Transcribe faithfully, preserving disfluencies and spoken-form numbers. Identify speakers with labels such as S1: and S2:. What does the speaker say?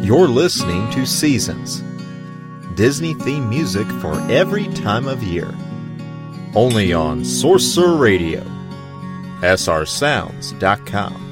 S1: You're listening to Seasons, Disney-themed music for every time of year. Only on Sorcerer Radio, S R sounds dot com.